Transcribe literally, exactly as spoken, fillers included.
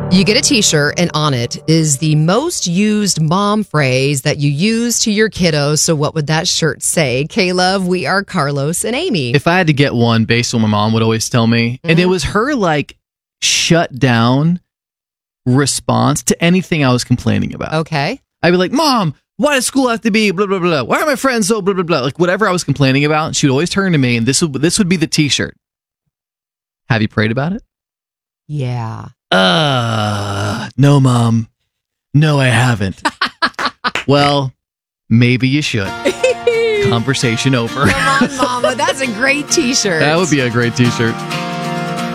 You get a t-shirt, and on it is the most used mom phrase that you use to your kiddos. So what would that shirt say? K-Love, we are Carlos and Amy. If I had to get one based on what my mom would always tell me, mm-hmm. and it was her like shut down response to anything I was complaining about. Okay. I'd be like, Mom, why does school have to be blah, blah, blah? Why are my friends so blah, blah, blah? Like whatever I was complaining about, she would always turn to me and this would, this would be the t-shirt. Have you prayed about it? Yeah. Uh, no, Mom. No, I haven't. Well, maybe you should. Conversation over. Come on, Mama. That's a great t-shirt. That would be a great t-shirt.